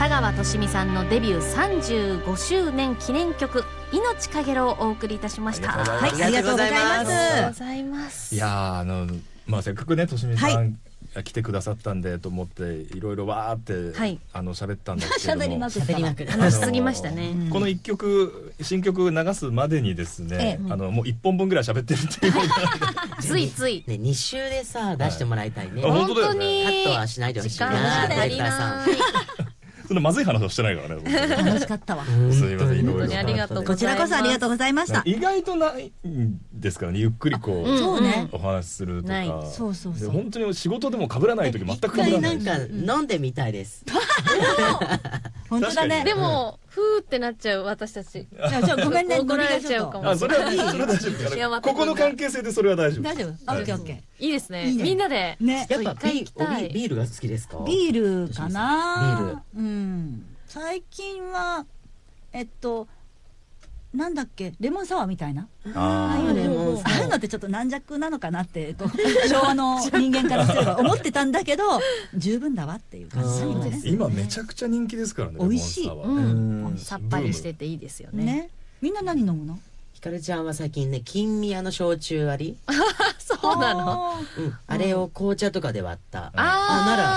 田川寿美さんのデビュー35周年記念曲「命かげろ」をお送りいたしました。 はい、ありがとうございます。 ありがとうございます。 いやせっかくね寿美さん来てくださったんでと思っていろいろわーって喋ったんですけども、 話しすぎましたね。 この一曲新曲流すまでにですね、もう一本分ぐらい喋ってるっていうついついね2週でさ出してもらいたいね。 本当にカットはしないでほしいな。 そんなまずい話をしてないからね。 楽しかったわ。 すみません、 本当にありがとうございます。 こちらこそありがとうございました。 意外とないんですからね、ゆっくりこうそうね、 お話しするとか。 そうそうそう。 本当に仕事でも被らない時全く被らない。 なんか飲んでみたいです。 本当だね。 でもふーってなっちゃう私たち。 ごめんね、 怒られちゃうかも。 それは大丈夫から。ここの関係性でそれは大丈夫。 大丈夫。オッケーオッケー。 いいですね。みんなでね。やっぱビールが好きですか？ ビールかな。 ビール。 うん。最近はなんだっけ、レモンサワーみたいな、ああいうのってちょっと軟弱なのかなって昭和の人間からすれば思ってたんだけど十分だわっていう感じです。 今めちゃくちゃ人気ですからね。 美味しい。 さっぱりしてていいですよね。 みんな何飲むの？ ひかるちゃんは最近ね、金宮の焼酎割り。 そうなの？ あれを紅茶とかで割った。 ああ、なら